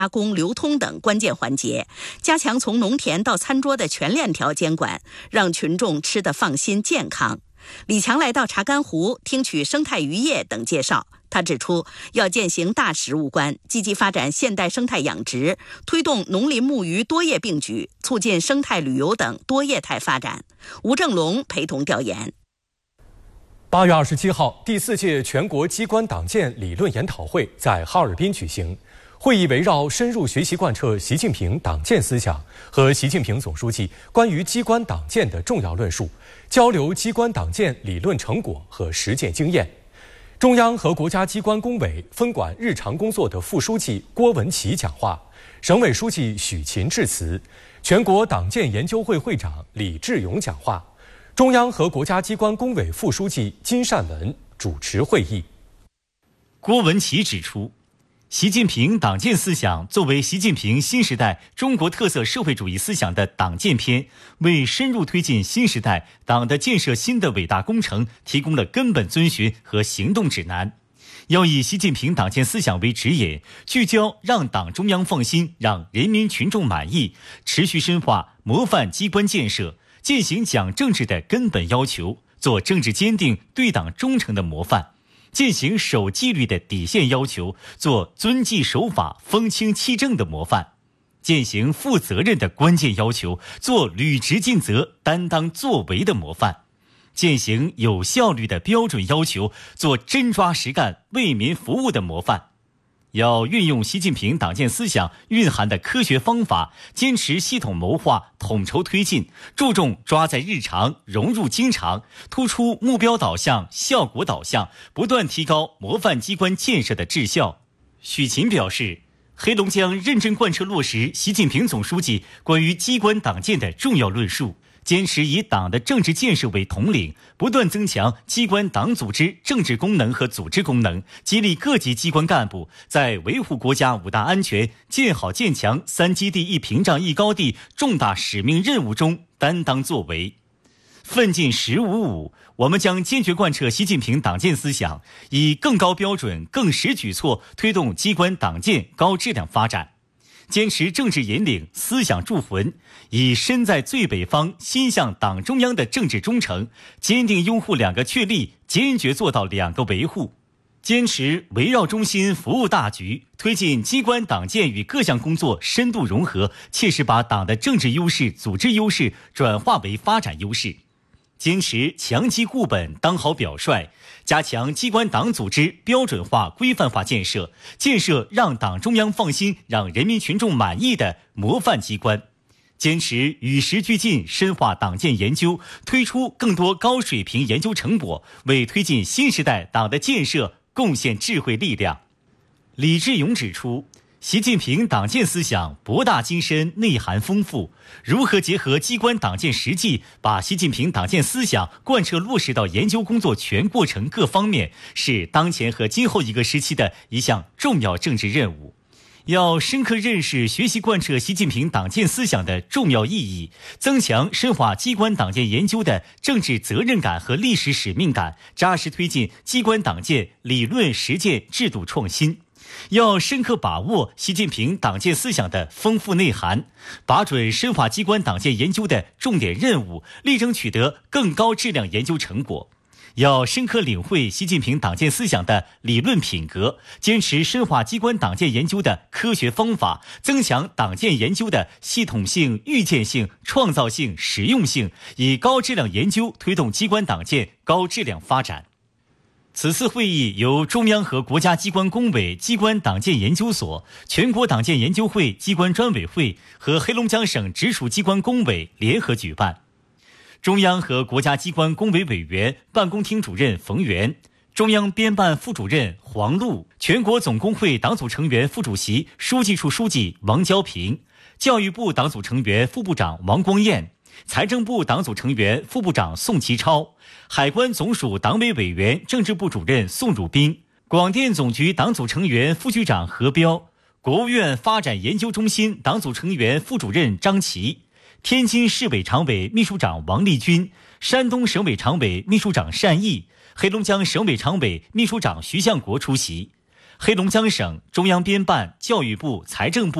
加工、流通等关键环节，加强从农田到餐桌的全链条监管，让群众吃得放心健康。李强来到查干湖，听取生态渔业等介绍。他指出，要践行大食物观，积极发展现代生态养殖，推动农林牧渔多业并举，促进生态旅游等多业态发展。吴正龙陪同调研。 8月27号，第4届全国机关党建理论研讨会在哈尔滨举行。会议围绕深入学习贯彻习近平党建思想和习近平总书记关于机关党建的重要论述，交流机关党建理论成果和实践经验。中央和国家机关工委分管日常工作的副书记郭文奇讲话，省委书记许勤致辞，全国党建研究会会长李志勇讲话，中央和国家机关工委副书记金善文主持会议。 郭文奇指出，习近平党建思想作为习近平新时代中国特色社会主义思想的党建篇，为深入推进新时代党的建设新的伟大工程提供了根本遵循和行动指南。要以习近平党建思想为指引，聚焦让党中央放心、让人民群众满意，持续深化模范机关建设，践行讲政治的根本要求，做政治坚定、对党忠诚的模范。践行守纪律的底线要求，做遵纪守法、风清气正的模范；践行负责任的关键要求，做履职尽责、担当作为的模范；践行有效率的标准要求，做真抓实干、为民服务的模范。要运用习近平党建思想蕴含的科学方法，坚持系统谋划、统筹推进，注重抓在日常、融入经常，突出目标导向、效果导向，不断提高模范机关建设的质效。许勤表示，黑龙江认真贯彻落实习近平总书记关于机关党建的重要论述，坚持以党的政治建设为统领，不断增强机关党组织政治功能和组织功能，激励各级机关干部在维护国家5大安全、建好建强3基地1屏障1高地重大使命任务中担当作为。奋进1055，我们将坚决贯彻习近平党建思想，以更高标准、更实举措推动机关党建高质量发展。坚持政治引领、思想铸魂，以身在最北方、心向党中央的政治忠诚，坚定拥护2个确立，坚决做到2个维护。坚持围绕中心服务大局，推进机关党建与各项工作深度融合，切实把党的政治优势、组织优势转化为发展优势。坚持强基固本、当好表率，加强机关党组织标准化、规范化建设，建设让党中央放心、让人民群众满意的模范机关。坚持与时俱进，深化党建研究，推出更多高水平研究成果，为推进新时代党的建设贡献智慧力量。李志勇指出，习近平党建思想博大精深、内涵丰富，如何结合机关党建实际，把习近平党建思想贯彻落实到研究工作全过程各方面，是当前和今后一个时期的一项重要政治任务。要深刻认识、学习贯彻习近平党建思想的重要意义，增强深化机关党建研究的政治责任感和历史使命感，扎实推进机关党建理论实践制度创新。要深刻把握习近平党建思想的丰富内涵，把准深化机关党建研究的重点任务，力争取得更高质量研究成果。要深刻领会习近平党建思想的理论品格，坚持深化机关党建研究的科学方法，增强党建研究的系统性、预见性、创造性、实用性，以高质量研究推动机关党建高质量发展。此次会议由中央和国家机关工委机关党建研究所、全国党建研究会机关专委会和黑龙江省直属机关工委联合举办。中央和国家机关工委委员、办公厅主任冯源，中央编办副主任黄璐，全国总工会党组成员副主席、书记处书记王娇平，教育部党组成员副部长王光彦，财政部党组成员副部长宋其超，海关总署党委委员、政治部主任宋汝斌，广电总局党组成员副局长何彪，国务院发展研究中心党组成员副主任张琪，天津市委常委秘书长王立军，山东省委常委秘书长单毅，黑龙江省委常委秘书长徐向国出席。 黑龙江省中央编办、教育部、财政部